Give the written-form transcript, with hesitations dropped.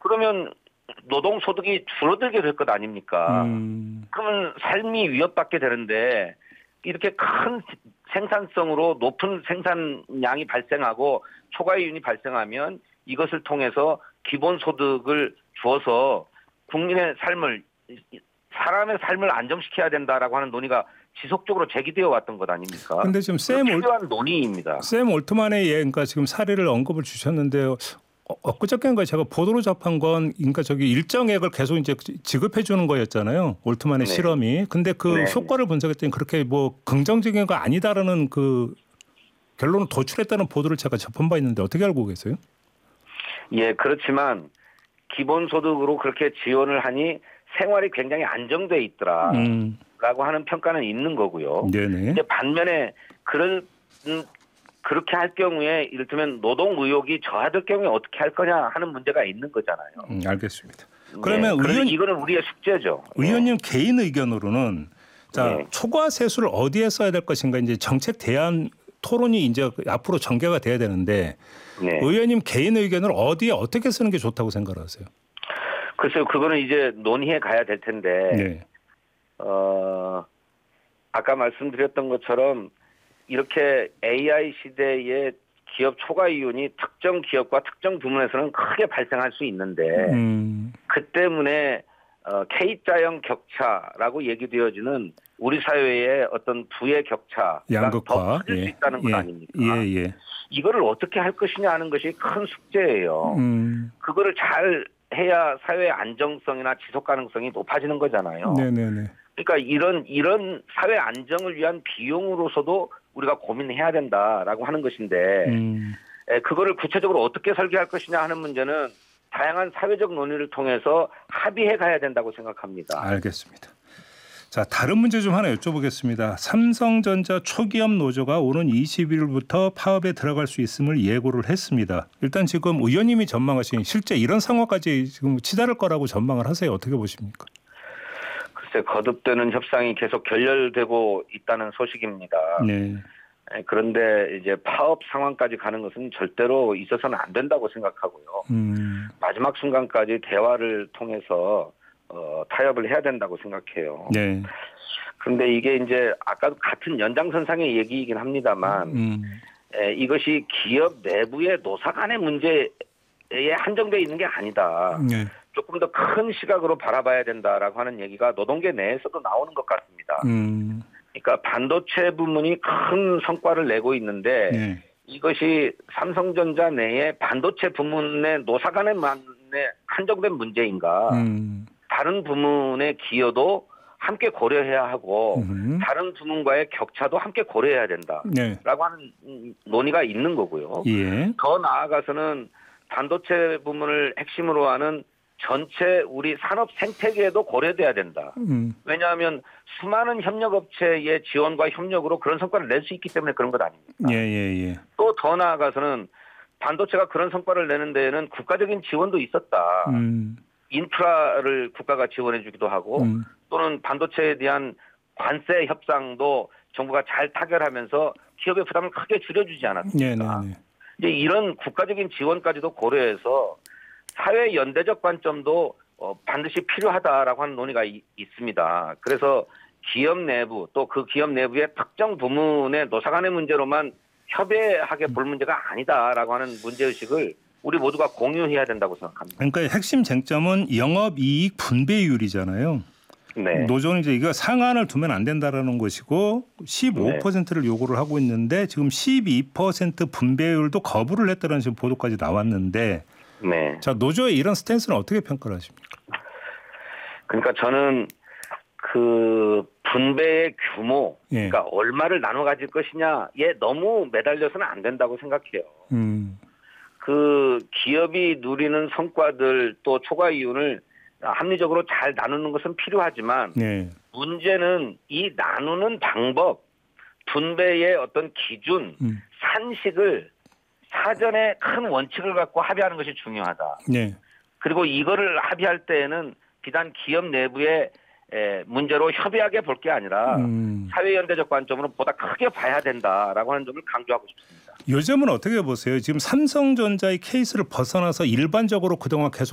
그러면 노동소득이 줄어들게 될 것 아닙니까? 그러면 삶이 위협받게 되는데 이렇게 큰 생산성으로 높은 생산량이 발생하고 초과이윤이 발생하면 이것을 통해서 기본소득을 주어서 국민의 삶을 사람의 삶을 안정시켜야 된다라고 하는 논의가 지속적으로 제기되어 왔던 것 아닙니까? 그런데 지금 필요한 논의입니다. 샘 올트만의 그러니까 지금 사례를 언급을 주셨는데요. 엊그저께인가 제가 보도로 접한 건 그러니까 저기 일정액을 계속 이제 지급해 주는 거였잖아요. 올트만의 네. 실험이. 근데 그 네. 효과를 분석했더니 그렇게 뭐 긍정적인 거 아니다라는 그 결론을 도출했다는 보도를 제가 접한 바 있는데 어떻게 알고 계세요? 예, 그렇지만 기본소득으로 그렇게 지원을 하니 생활이 굉장히 안정돼 있더라라고 하는 평가는 있는 거고요. 네네. 이제 반면에 그렇게 할 경우에 이를테면 노동 의욕이 저하될 경우에 어떻게 할 거냐 하는 문제가 있는 거잖아요. 알겠습니다. 그러면 이거는 우리의 숙제죠. 의원님 개인 의견으로는 자 네. 초과 세수를 어디에 써야 될 것인가 이제 정책 대안 토론이 이제 앞으로 전개가 돼야 되는데 네. 의원님 개인 의견을 어디에 어떻게 쓰는 게 좋다고 생각하세요? 글쎄요, 그거는 이제 논의해 가야 될 텐데, 네. 아까 말씀드렸던 것처럼 이렇게 AI 시대에 기업 초과이윤이 특정 기업과 특정 부문에서는 크게 발생할 수 있는데, 그 때문에 K자형 격차라고 얘기되어지는 우리 사회의 어떤 부의 격차가 양극화 더 커질 수 있다는 것 아닙니까? 예. 이거를 어떻게 할 것이냐 하는 것이 큰 숙제예요. 그거를 잘 해야 사회의 안정성이나 지속 가능성이 높아지는 거잖아요. 네네네. 그러니까 이런 사회 안정을 위한 비용으로서도 우리가 고민해야 된다라고 하는 것인데 그거를 구체적으로 어떻게 설계할 것이냐 하는 문제는 다양한 사회적 논의를 통해서 합의해 가야 된다고 생각합니다. 알겠습니다. 자, 다른 문제 좀 하나 여쭤보겠습니다. 삼성전자 초기업 노조가 오는 20일부터 파업에 들어갈 수 있음을 예고를 했습니다. 일단 지금 의원님이 전망하신 실제 이런 상황까지 지금 치달을 거라고 전망을 하세요. 어떻게 보십니까? 글쎄 거듭되는 협상이 계속 결렬되고 있다는 소식입니다. 네. 그런데 이제 파업 상황까지 가는 것은 절대로 있어서는 안 된다고 생각하고요. 마지막 순간까지 대화를 통해서 타협을 해야 된다고 생각해요. 네. 그런데 이게 이제 아까도 같은 연장선상의 얘기이긴 합니다만 이것이 기업 내부의 노사 간의 문제에 한정되어 있는 게 아니다. 네. 조금 더 큰 시각으로 바라봐야 된다라고 하는 얘기가 노동계 내에서도 나오는 것 같습니다. 그러니까 반도체 부문이 큰 성과를 내고 있는데 네. 이것이 삼성전자 내에 반도체 부문의 노사 간의 한정된 문제인가? 다른 부문의 기여도 함께 고려해야 하고 다른 부문과의 격차도 함께 고려해야 된다라고 네. 하는 논의가 있는 거고요. 예. 더 나아가서는 반도체 부문을 핵심으로 하는 전체 우리 산업 생태계에도 고려돼야 된다. 왜냐하면 수많은 협력업체의 지원과 협력으로 그런 성과를 낼 수 있기 때문에 그런 것 아닙니까? 예. 또 더 나아가서는 반도체가 그런 성과를 내는 데에는 국가적인 지원도 있었다. 인프라를 국가가 지원해 주기도 하고 또는 반도체에 대한 관세 협상도 정부가 잘 타결하면서 기업의 부담을 크게 줄여주지 않았습니까? 네. 이제 이런 국가적인 지원까지도 고려해서 사회 연대적 관점도 반드시 필요하다라고 하는 논의가 있습니다. 그래서 기업 내부 또 그 기업 내부의 특정 부문의 노사 간의 문제로만 협의하게 볼 문제가 아니다라고 하는 문제의식을 우리 모두가 공유해야 된다고 생각합니다. 그러니까 핵심 쟁점은 영업이익 분배율이잖아요. 네. 노조는 이제 이거 상한을 두면 안 된다라는 것이고 15%를 요구를 하고 있는데 지금 12% 분배율도 거부를 했다는 지금 보도까지 나왔는데 네. 자, 노조의 이런 스탠스는 어떻게 평가를 하십니까? 그러니까 저는 그 분배의 규모, 그러니까 얼마를 나눠 가질 것이냐에 너무 매달려서는 안 된다고 생각해요. 그 기업이 누리는 성과들 또 초과이윤을 합리적으로 잘 나누는 것은 필요하지만 문제는 이 나누는 방법, 분배의 어떤 기준, 산식을 사전에 큰 원칙을 갖고 합의하는 것이 중요하다. 그리고 이거를 합의할 때에는 비단 기업 내부의 문제로 협의하게 볼 게 아니라 사회연대적 관점으로 보다 크게 봐야 된다라고 하는 점을 강조하고 싶습니다. 요즘은 어떻게 보세요? 지금 삼성전자의 케이스를 벗어나서 일반적으로 그동안 계속